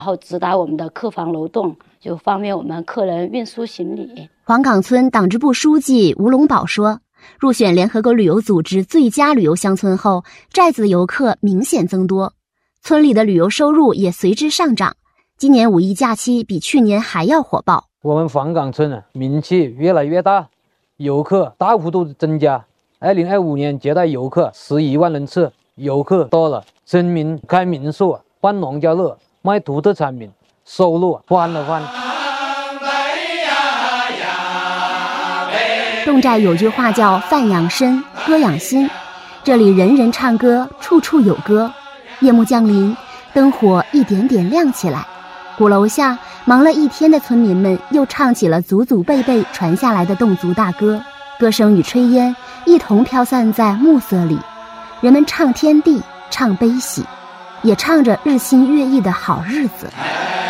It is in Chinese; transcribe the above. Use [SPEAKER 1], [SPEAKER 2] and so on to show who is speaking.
[SPEAKER 1] 然后直达我们的客房楼栋，就方便我们客人运输行李。
[SPEAKER 2] 黄岗村党支部书记吴龙宝说，入选联合国旅游组织最佳旅游乡村后，寨子游客明显增多，村里的旅游收入也随之上涨。今年5一假期比去年还要火爆。
[SPEAKER 3] 我们黄岗村名气越来越大，游客大幅度增加。2025年接待游客11万人次，游客多了，村民开民宿、办农家乐、卖独特产品，收入翻了番。
[SPEAKER 2] 侗寨有句话叫饭养身，歌养心，这里人人唱歌，处处有歌。夜幕降临，灯火一点点亮起来，鼓楼下忙了一天的村民们又唱起了祖祖辈辈传下来的侗族大歌，歌声与炊烟一同飘散在暮色里，人们唱天地，唱悲喜，也唱着日新月异的好日子。